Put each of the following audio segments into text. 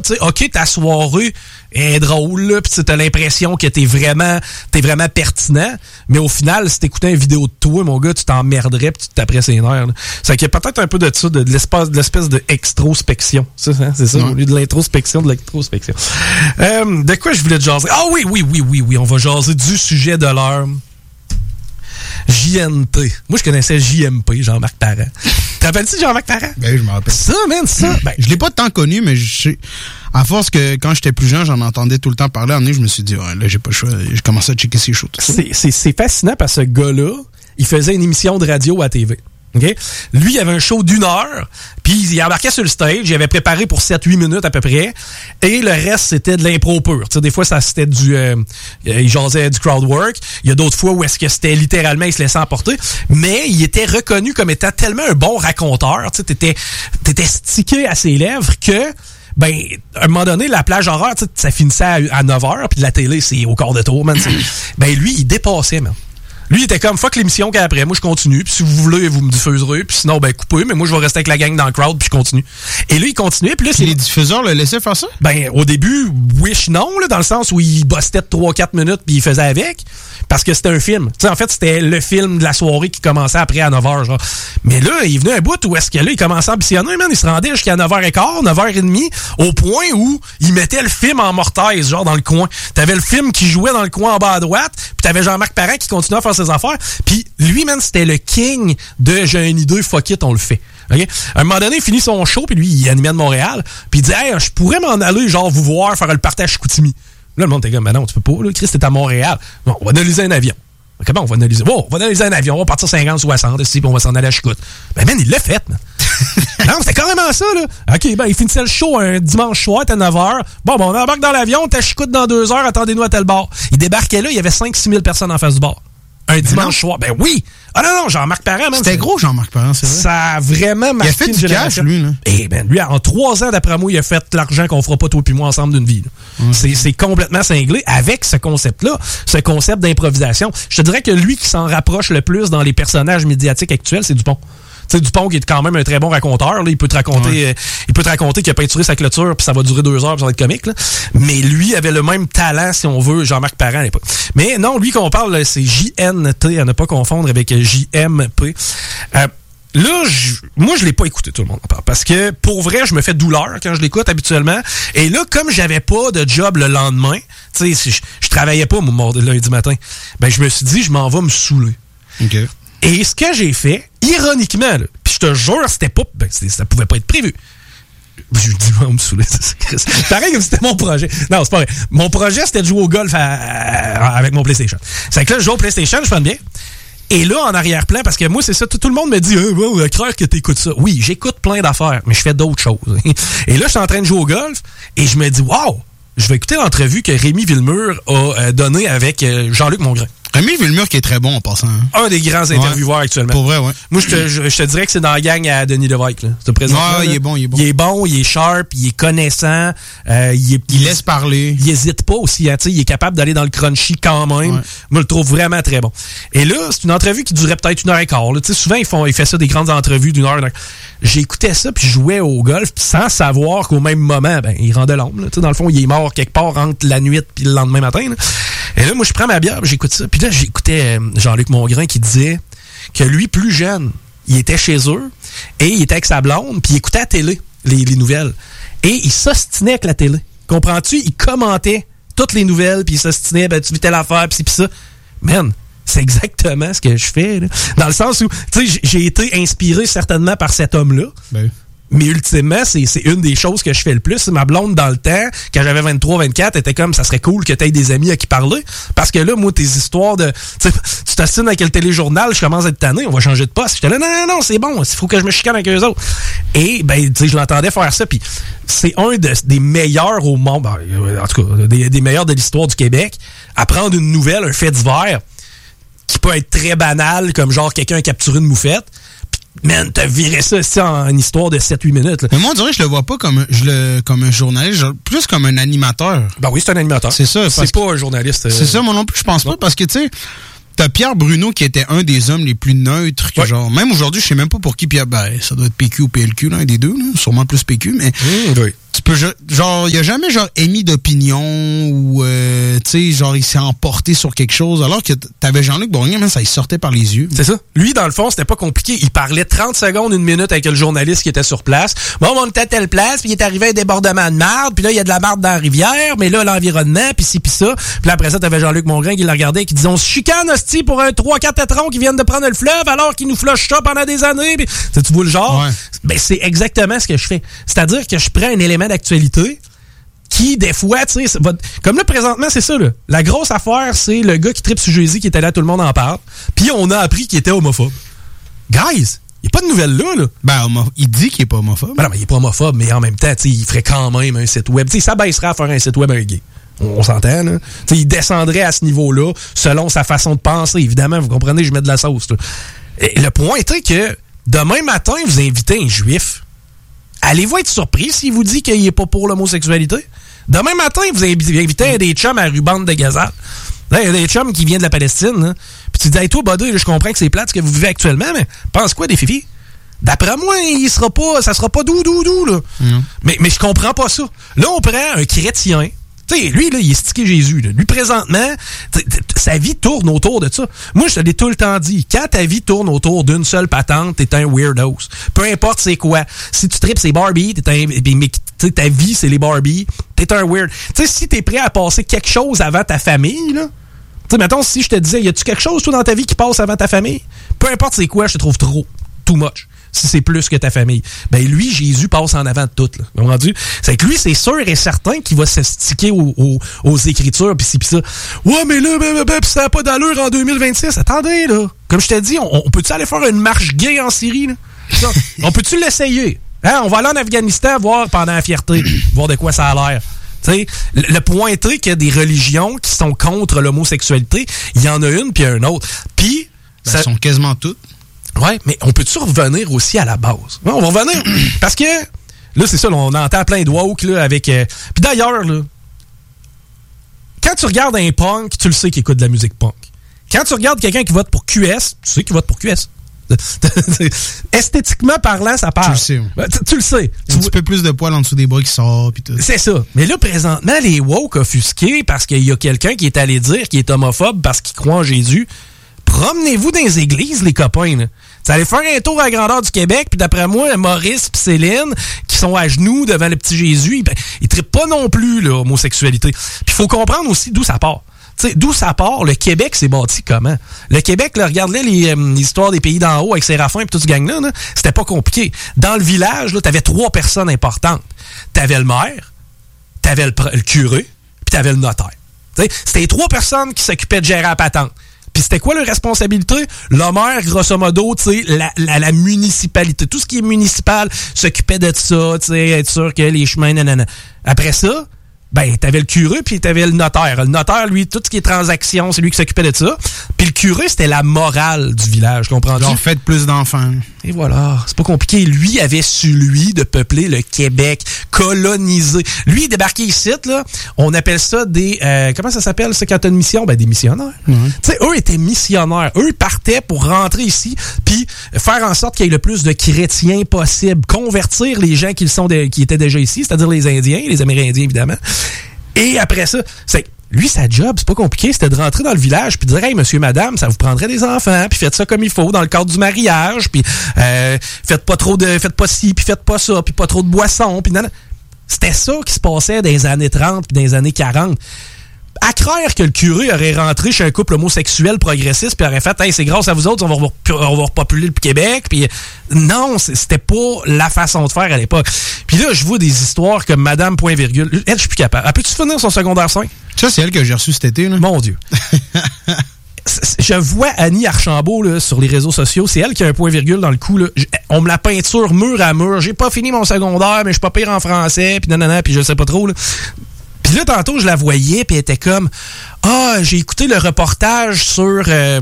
tu sais, OK, ta soirée est drôle, là, pis t'as l'impression que t'es vraiment pertinent, mais au final, si t'écoutais une vidéo de toi, mon gars, tu t'emmerderais pis tu te taperais ses nerfs. C'est qu'il y a peut-être un peu de ça, de l'espèce de extrospection. C'est ça, au lieu de l'introspection, de l'extrospection. De quoi je voulais te jaser? Ah oui, on va jaser du sujet de l'heure. JNT. Moi, je connaissais JMP, Jean-Marc Parent. Te rappelles-tu Jean-Marc Parent? Ben, je me rappelle. Ça, man, ça. Ben, je l'ai pas tant connu, mais à force que quand j'étais plus jeune, j'en entendais tout le temps parler. En je me suis dit, ouais, là, j'ai pas le choix. J'ai commencé à checker ses shows. C'est fascinant parce que ce gars-là, il faisait une émission de radio à TV. Okay? Lui, il avait un show d'1 heure, puis il embarquait sur le stage, il avait préparé pour 7-8 minutes à peu près, et le reste, c'était de l'impro pur. T'sais, des fois, ça c'était il jasait du crowd work, il y a d'autres fois où est-ce que c'était littéralement, il se laissait emporter, mais il était reconnu comme étant tellement un bon raconteur, t'étais stické à ses lèvres que... Ben, à un moment donné, la plage horaire, ça finissait à 9h, puis la télé, c'est au quart de tour, man. Ben, lui, il dépassait, man. Lui, il était comme, fuck l'émission qu'après, moi je continue, puis si vous voulez, vous me diffuserez, puis sinon, ben coupez, mais moi je vais rester avec la gang dans le crowd, puis je continue. Et là, il continuait, puis là, les diffuseurs le laissaient faire ça? Ben, au début, wish non, là, dans le sens où il bustait de 3-4 minutes, puis il faisait avec, parce que c'était un film. Tu sais, en fait, c'était le film de la soirée qui commençait après à 9h, genre. Mais là, il venait un bout où est-ce que là, il commençait à ambitionner, man, il se rendait jusqu'à 9h15, 9h30, au point où il mettait le film en mortaise, genre, dans le coin. T'avais le film qui jouait dans le coin en bas à droite, puis t'avais Jean-Marc Parent qui continuait à faire ses affaires. Puis lui, man, c'était le king de j'ai une idée, fuck it, on le fait. Okay? À un moment donné, il finit son show, puis lui, il animait de Montréal, puis il dit, hey, je pourrais m'en aller, genre, vous voir, faire le partage Chicoutimi. Là, le monde était comme, ben non, tu peux pas, là, Chris, t'es à Montréal. Bon, on va analyser un avion. Comment on va analyser? Bon, on va analyser un avion, on va partir 50-60, ici, puis on va s'en aller à Chicout. Ben, man, il l'a fait, man. Non, c'était carrément ça, là. OK, ben, il finissait le show un dimanche soir, à 9h. Bon, ben, on embarque dans l'avion, t'as Chicout dans 2 heures, attendez-nous à tel bar. Il débarquait là, il y avait 5-6 000 personnes en face du bar. Un dimanche soir. Ben oui! Ah non, Jean-Marc Parent, man. C'était gros, Jean-Marc Parent, c'est vrai. Ça a vraiment marqué. Il a fait du cash, lui, là. Eh ben, lui, en 3 ans, d'après moi, il a fait l'argent qu'on fera pas toi puis moi ensemble d'une vie, là. C'est complètement cinglé avec ce concept-là, ce concept d'improvisation. Je te dirais que lui qui s'en rapproche le plus dans les personnages médiatiques actuels, c'est Dupont. Tu sais, Dupont qui est quand même un très bon raconteur, là, il peut te raconter qu'il a peinturé sa clôture puis ça va durer 2 heures puis ça va être comique, là. Mais lui avait le même talent, si on veut, Jean-Marc Parent à l'époque. Mais non, lui qu'on parle, c'est JNT, à ne pas confondre avec JMP. Là, moi, je l'ai pas écouté, tout le monde en parle. Parce que, pour vrai, je me fais douleur quand je l'écoute habituellement. Et là, comme j'avais pas de job le lendemain, tu sais, je travaillais pas, moi, lundi matin, ben, je me suis dit, je m'en vais me saouler. OK. Et ce que j'ai fait, ironiquement, là, puis je te jure, c'était pas, ben, ça pouvait pas être prévu. Je me dis, on me saouler. C'est pareil comme si c'était mon projet. Non, c'est pas vrai. Mon projet, c'était de jouer au golf avec mon PlayStation. C'est que là, je joue au PlayStation, je fais bien. Et là, en arrière-plan, parce que moi, c'est ça, tout le monde me dit, croire que t'écoutes ça. Oui, j'écoute plein d'affaires, mais je fais d'autres choses. Et là, je suis en train de jouer au golf, et je me dis, wow, je vais écouter l'entrevue que Rémi Villemur a donnée avec Jean-Luc Mongrain. Rémi Villemur qui est très bon en passant. Hein. Un des grands intervieweurs actuellement. Pour vrai, ouais. Moi, je te dirais que c'est dans la gang à Denis Lévesque. Là. Ouais, il est bon. Il est bon, il est sharp, il est connaissant. Il laisse parler. Il hésite pas aussi. Hein, il est capable d'aller dans le crunchy quand même. Ouais. Moi, je le trouve vraiment très bon. Et là, c'est une entrevue qui durait peut-être 1h15. Là. Souvent, il fait ça des grandes entrevues d'1 heure. J'écoutais ça, puis je jouais au golf, sans savoir qu'au même moment, ben, il rendait l'ombre. Dans le fond, il est mort quelque part entre la nuit puis le lendemain matin. Là. Et là, moi, je prends ma bière, j'écoute ça. Puis là, j'écoutais Jean-Luc Mongrain qui disait que lui, plus jeune, il était chez eux et il était avec sa blonde, puis il écoutait la télé, les nouvelles. Et il s'ostinait avec la télé. Comprends-tu? Il commentait toutes les nouvelles, puis il s'ostinait, ben, tu vis telle affaire, puis ça. Man, c'est exactement ce que je fais, là. Dans le sens où, tu sais, j'ai été inspiré certainement par cet homme-là. Ben. Mais ultimement, c'est une des choses que je fais le plus. Ma blonde, dans le temps, quand j'avais 23-24, était comme, ça serait cool que tu aies des amis à qui parler. Parce que là, moi, tes histoires de... Tu t'assines avec le téléjournal, je commence à être tanné, on va changer de poste. J'étais là, non, c'est bon, il faut que je me chicane avec eux autres. Et, ben, tu sais, je l'entendais faire ça, puis c'est un des meilleurs au monde, ben, en tout cas, des meilleurs de l'histoire du Québec, à prendre une nouvelle, un fait divers, qui peut être très banal, comme genre quelqu'un a capturé une moufette. Man, t'as viré ça aussi en histoire de 7-8 minutes. Là. Mais moi, on dirait que je le vois pas comme un journaliste, plus comme un animateur. Ben oui, c'est un animateur. C'est ça. C'est pas un journaliste. C'est ça, moi non plus, je pense pas. Parce que, tu sais, t'as Pierre Bruno qui était un des hommes les plus neutres que genre... Même aujourd'hui, je sais même pas pour qui Pierre... Ben, ça doit être PQ ou PLQ, là, un des deux. Là, sûrement plus PQ, mais... Oui. tu peux, genre, il a jamais, genre, émis d'opinion ou, tu sais, genre, il s'est emporté sur quelque chose, alors que t'avais Jean-Luc Bourgnon, mais ça il sortait par les yeux. C'est ça. Lui, dans le fond, c'était pas compliqué. Il parlait 30 secondes, 1 minute avec le journaliste qui était sur place. Bon, on était à telle place, puis il est arrivé un débordement de marde, puis là, il y a de la marde dans la rivière, mais là, l'environnement, puis ci, puis ça. Puis là, après ça, t'avais Jean-Luc Mongrain qui le regardait et qui disait, on se chicane, hostie, pour un 3-4 tétrons qui viennent de prendre le fleuve alors qu'ils nous flushent ça pendant des années. Puis, tu vois le genre? Ouais. Ben, c'est exactement ce que je fais. C'est-à-dire que je prends un élément d'actualité qui, des fois, tu sais, comme là, présentement, c'est ça, là. La grosse affaire, c'est le gars qui tripe sur Jay-Z qui était là, tout le monde en parle. Puis on a appris qu'il était homophobe. Guys, il n'y a pas de nouvelles là. Ben, il dit qu'il est pas homophobe. Ben non, mais il est pas homophobe, mais en même temps, tu sais, il ferait quand même un site web. Tu sais, ça baisserait à faire un site web à un gay. On s'entend, là. Tu sais, il descendrait à ce niveau-là, selon sa façon de penser. Évidemment, vous comprenez, je mets de la sauce, là. Et le point est que demain matin, vous invitez un juif. Allez-vous être surpris s'il vous dit qu'il n'est pas pour l'homosexualité? Demain matin, vous invitez des chums à ruban de gazelle. Là, il y a des chums qui viennent de la Palestine. Hein. Puis tu dis, hey, toi, buddy, là, je comprends que c'est plate ce que vous vivez actuellement, mais pense quoi des fifis? D'après moi, ça sera pas doux, là. Mais je comprends pas ça. Là, on prend un chrétien. Tu sais, lui, là, il est stické Jésus. Là. Lui, présentement, sa vie tourne autour de ça. Moi, je te l'ai tout le temps dit. Quand ta vie tourne autour d'une seule patente, t'es un weirdo. Peu importe c'est quoi. Si tu tripes, c'est Barbie, mais ta vie, c'est les Barbie, t'es un weird. Tu sais, si t'es prêt à passer quelque chose avant ta famille, là, tu sais, mettons, si je te disais, y a-tu quelque chose, toi, dans ta vie qui passe avant ta famille? Peu importe c'est quoi, je te trouve trop. Too much. Si c'est plus que ta famille. Ben lui, Jésus passe en avant de tout. Là. C'est que lui, c'est sûr et certain qu'il va se sticker aux Écritures pis ci pis ça. Ouais, mais là, ça n'a pas d'allure en 2026. Attendez, là. Comme je t'ai dit, on peut-tu aller faire une marche gay en Syrie, là? Ça, on peut-tu l'essayer? Hein? On va aller en Afghanistan voir pendant la fierté, voir de quoi ça a l'air. T'sais, le point est qu'il y a des religions qui sont contre l'homosexualité. Il y en a une puis un autre. Puis elles sont quasiment toutes. Ouais, mais on peut-tu revenir aussi à la base? Ouais, on va revenir. Parce que, là, c'est ça, là, on entend plein de woke, là, avec... Puis d'ailleurs, là, quand tu regardes un punk, tu le sais qu'il écoute de la musique punk. Quand tu regardes quelqu'un qui vote pour QS, tu sais qu'il vote pour QS. Esthétiquement parlant, ça parle. Tu le sais. Ben, tu le sais. Un petit peu plus de poils en dessous des bras qui sort, pis tout. C'est ça. Mais là, présentement, les woke offusqués parce qu'il y a quelqu'un qui est allé dire qu'il est homophobe parce qu'il croit en Jésus... Promenez-vous dans les églises, les copains. Là. Vous allez faire un tour à la grandeur du Québec, puis d'après moi, Maurice et Céline, qui sont à genoux devant le petit Jésus, ils trippent pas non plus l'homosexualité. Puis il faut comprendre aussi d'où ça part. T'sais, d'où ça part, le Québec s'est bâti comment? Le Québec, là, regarde-là les histoires des pays d'en haut avec Séraphin et tout ce gang-là, là, c'était pas compliqué. Dans le village, là, t'avais 3 personnes importantes. T'avais le maire, t'avais le curé, puis t'avais le notaire. T'sais, c'était les 3 personnes qui s'occupaient de gérer la patente. Puis c'était quoi leur responsabilité? Le maire, grosso modo, tu sais, la municipalité. Tout ce qui est municipal s'occupait de ça, tu sais, être sûr que les chemins, nanana. Après ça, ben, t'avais le curé puis t'avais le notaire. Le notaire, lui, tout ce qui est transactions, c'est lui qui s'occupait de ça. Puis le curé, c'était la morale du village, comprends-tu? Genre, faites plus d'enfants. Et voilà, c'est pas compliqué. Lui avait su, lui, de peupler le Québec, coloniser. Lui, il débarquait ici, là, on appelle ça des... comment ça s'appelle, ça, quand t'as une mission? Ben, des missionnaires. Tu sais, eux étaient missionnaires. Eux partaient pour rentrer ici, puis faire en sorte qu'il y ait le plus de chrétiens possible, convertir les gens qui étaient déjà ici, c'est-à-dire les Indiens, les Amérindiens, évidemment. Et après ça, c'est... Lui, sa job, c'est pas compliqué, c'était de rentrer dans le village puis de dire « Hey, monsieur, madame, ça vous prendrait des enfants, puis faites ça comme il faut, dans le cadre du mariage, puis faites pas ci, puis faites pas ça, puis pas trop de boissons, puis non. » C'était ça qui se passait dans les années 30 puis dans les années 40. À croire que le curé aurait rentré chez un couple homosexuel progressiste puis aurait fait « Hey, c'est grâce à vous autres, on va repopuler le Québec. » Puis non, c'était pas la façon de faire à l'époque. Puis là, je vois des histoires comme Madame Point Virgule. Elle, je suis plus capable. Peux-tu finir son secondaire 5? Ça, c'est elle que j'ai reçue cet été, là. Mon Dieu. Je vois Annie Archambault là, sur les réseaux sociaux. C'est elle qui a un point virgule dans le cou. Là. On me la peinture mur à mur. J'ai pas fini mon secondaire, mais je suis pas pire en français. Puis nanana, puis je sais pas trop. Là. Puis là, tantôt, je la voyais, puis elle était comme « Ah, j'ai écouté le reportage sur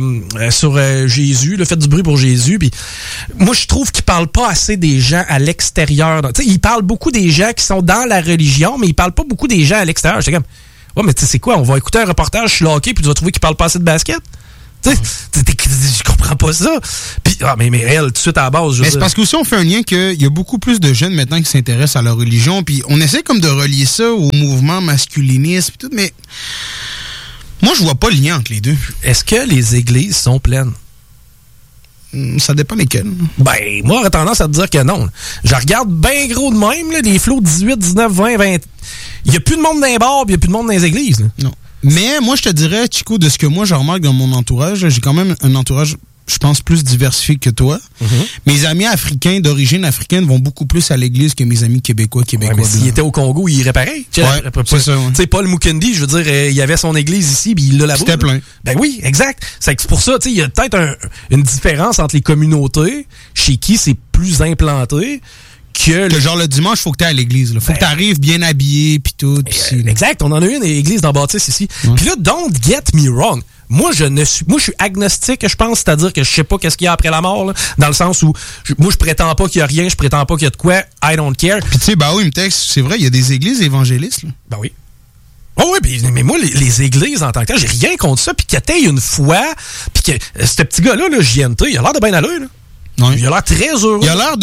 Jésus, le fait du bruit pour Jésus. » Puis moi, je trouve qu'il parle pas assez des gens à l'extérieur. Tu sais, il parle beaucoup des gens qui sont dans la religion, mais il parle pas beaucoup des gens à l'extérieur. J'étais comme « Ouais, mais tu sais, c'est quoi? On va écouter un reportage, je suis là, OK, puis tu vas trouver qu'il parle pas assez de basket? » Tu sais, je comprends pas ça. Puis, mais elle, tout de suite à la base, mais c'est parce qu'aussi, on fait un lien qu'il y a beaucoup plus de jeunes maintenant qui s'intéressent à la religion, puis on essaie comme de relier ça au mouvement masculiniste, puis tout, mais moi, je vois pas le lien entre les deux. Est-ce que les églises sont pleines? Ça dépend lesquelles. Ben, moi, j'aurais tendance à te dire que non. Je regarde bien gros de même, là, des flots de 18, 19, 20, 20. Il n'y a plus de monde dans les bars, il n'y a plus de monde dans les églises. Là. Non. Mais moi, je te dirais, Chico, de ce que moi, je remarque dans mon entourage, j'ai quand même un entourage, je pense, plus diversifié que toi. Mm-hmm. Mes amis africains, d'origine africaine, vont beaucoup plus à l'église que mes amis québécois. Ouais, mais s'il était au Congo, il irait pareil. Ouais, c'est ça. Tu sais, Paul Mukendi, je veux dire, il y avait son église ici, puis il l'a là-bas. C'était plein. Ben oui, exact. C'est pour ça, tu sais, il y a peut-être une différence entre les communautés, chez qui c'est plus implanté, que genre le dimanche, faut que t'ailles à l'église. Là. Faut que t'arrives bien habillé puis tout. Pis exact. On en a une église dans Baptiste ici. Ouais. Puis là, don't get me wrong. Moi, je suis agnostique, je pense, c'est-à-dire que je sais pas qu'est-ce qu'il y a après la mort, là, dans le sens où moi, je prétends pas qu'il y a rien, je prétends pas qu'il y a de quoi, I don't care. Puis tu sais, bah oui, il me texte, c'est vrai, il y a des églises évangélistes. Là. Ben oui. Oh oui, mais moi, les églises en tant que tel, j'ai rien contre ça. Puis qu'il y ait une foi, puis que ce petit gars-là, JNT, il a l'air de bien aller, là. Oui. Il a l'air très heureux. Il a l'air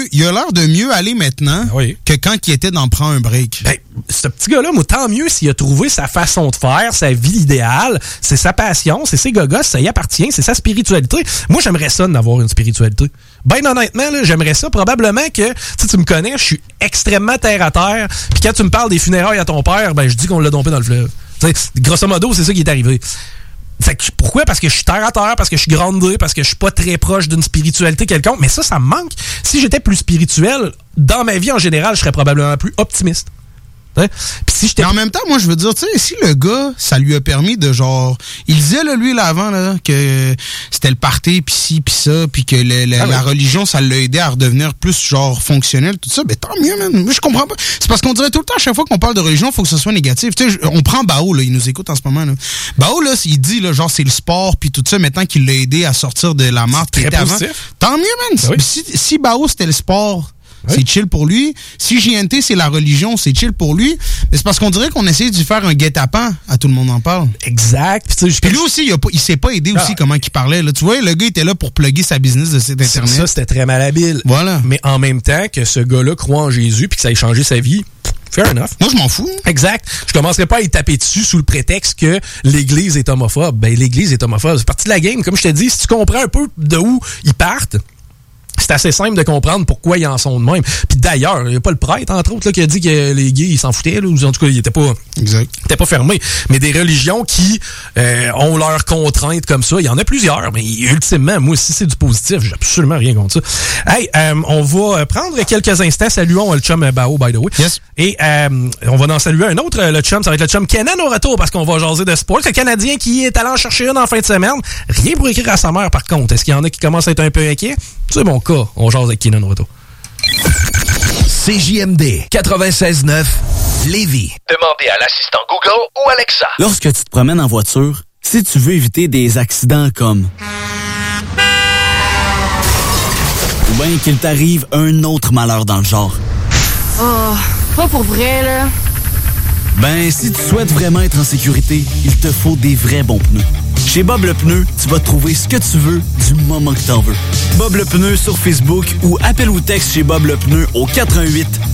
de mieux aller maintenant que quand il était dans Prends un break. Ben, ce petit gars-là, moi, tant mieux s'il a trouvé sa façon de faire, sa vie idéale, c'est sa passion, c'est ses gogos, ça y appartient, c'est sa spiritualité. Moi, j'aimerais ça d'avoir une spiritualité. Ben honnêtement, là, j'aimerais ça. Probablement que, tu me connais, je suis extrêmement terre à terre. Puis quand tu me parles des funérailles à ton père, ben je dis qu'on l'a dompé dans le fleuve. T'sais, grosso modo, c'est ça qui est arrivé. Fait que, pourquoi? Parce que je suis terre à terre, parce que je suis grandé, parce que je suis pas très proche d'une spiritualité quelconque. Mais ça me manque. Si j'étais plus spirituel, dans ma vie en général, je serais probablement plus optimiste. Hein? Puis si mais en même temps, moi, je veux dire, tu sais, si le gars, ça lui a permis de genre... Il disait, là, lui, là, avant, là, que c'était le party, pis ci, pis ça, pis que la religion, ça l'a aidé à redevenir plus, genre, fonctionnel, tout ça. Ben, tant mieux, man. Moi, je comprends pas. C'est parce qu'on dirait tout le temps, à chaque fois qu'on parle de religion, il faut que ce soit négatif. Tu sais, on prend Bao, là, il nous écoute en ce moment, là. Bao, là, il dit, là, genre, c'est le sport, pis tout ça, maintenant qu'il l'a aidé à sortir de la marde qu'il était avant. Tant mieux, man. Ben oui. Si Bao, c'était le sport... Oui. C'est chill pour lui. Si JNT, c'est la religion, c'est chill pour lui. Mais c'est parce qu'on dirait qu'on essaie de faire un guet-apens. À tout le monde en parle. Exact. Puis lui aussi, il s'est pas aidé aussi comment il parlait. Là. Tu vois, le gars était là pour plugger sa business de site Internet. Ça, c'était très malhabile. Voilà. Mais en même temps que ce gars-là croit en Jésus puis que ça ait changé sa vie, fair enough. Moi, je m'en fous. Exact. Je commencerai pas à y taper dessus sous le prétexte que l'Église est homophobe. Ben, l'Église est homophobe. C'est partie de la game. Comme je te dis, si tu comprends un peu de où ils partent, c'est assez simple de comprendre pourquoi ils en sont de même. Puis d'ailleurs, il n'y a pas le prêtre, entre autres, là, qui a dit que les gays, ils s'en foutaient, là, ou en tout cas, il était pas fermé. Mais des religions qui ont leurs contraintes comme ça, il y en a plusieurs. Mais ultimement, moi, si c'est du positif, j'ai absolument rien contre ça. Hey, on va prendre quelques instants. Saluons le chum Bao, by the way. Yes. Et on va en saluer un autre, le chum. Ça va être le chum Kenan au retour, parce qu'on va jaser de sport. Le Canadien qui est allé en chercher une en fin de semaine. Rien pour écrire à sa mère, par contre. Est-ce qu'il y en a qui commencent à être un peu inquiets? C'est mon cas. On jase avec Kenan au retour. CJMD 96.9 Lévis. Demandez à l'assistant Google ou Alexa. Lorsque tu te promènes en voiture, si tu veux éviter des accidents comme... ou bien qu'il t'arrive un autre malheur dans le genre. Oh, pas pour vrai, là. Ben, si tu souhaites vraiment être en sécurité, il te faut des vrais bons pneus. Chez Bob le Pneu, tu vas trouver ce que tu veux du moment que t'en veux. Bob le Pneu sur Facebook ou appelle ou texte chez Bob le Pneu au 88